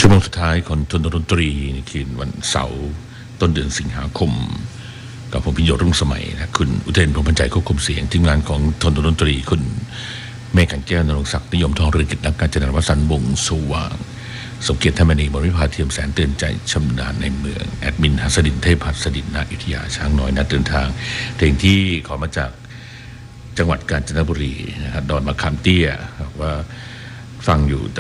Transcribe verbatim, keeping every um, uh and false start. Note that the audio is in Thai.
ชั่วโมงสุดท้ายของทนดนตรีในคืนวันเสาร์ต้นเดือนสิงหาคมกับผมพิโยรุ่งสมัยนะคุณอุเทนพรหมพันใจควบคุมเสียงทีมงานของทนดนตรีคุณเมฆกันแก้วนรงศักดิ์นิยมทองเรือนกิจนักการจัดการวัสันวงสว่างสมเกียรติธรรมนีบริพาเทียมแสนเตือนใจชำนาญในเมืองแอดมินหัสดินเทพหัสดินนาอยุธยาช้างน้อยนัดเดินทางเพลงที่ขอมาจากจังหวัดกาญจนบุรีนะครับดอนมะขามเตี้ยว่าฟังอยู่ต